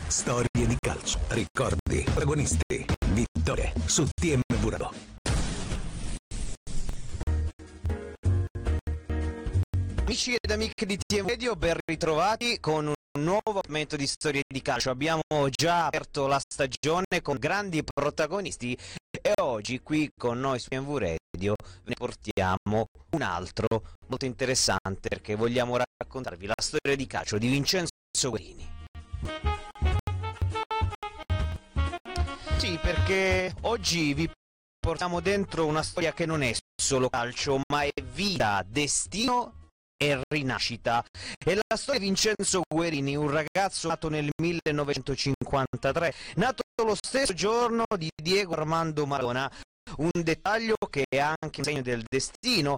Storie di calcio, ricordi, protagonisti, vittorie su TMV Radio. Amici ed amiche di TMV Radio, ben ritrovati con un nuovo appuntamento di Storie di calcio. Abbiamo già aperto la stagione con grandi protagonisti e oggi qui con noi su TMV Radio ne portiamo un altro molto interessante perché vogliamo raccontarvi la storia di calcio di Vincenzo Guerini. Sì, perché oggi vi portiamo dentro una storia che non è solo calcio, ma è vita, destino e rinascita. È la storia di Vincenzo Guerini, un ragazzo nato nel 1953, nato lo stesso giorno di Diego Armando Maradona. Un dettaglio che è anche un segno del destino,